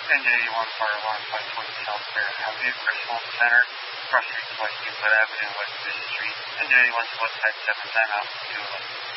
1081 Fire Line 520 South Fair Avenue, Crestwood Center, Cross Streets West Euclid Avenue, West 5th Street, 1081 West Side 7 timeout, 211.